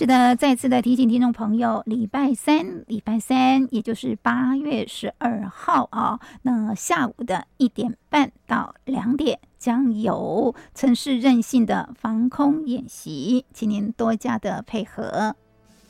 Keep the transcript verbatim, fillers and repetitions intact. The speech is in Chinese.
是的，再次的提醒听众朋友，礼拜三，礼拜三也就是八月十二号啊，那下午的一点半到两点。将有城市韧性的防空演习，请您多加的配合。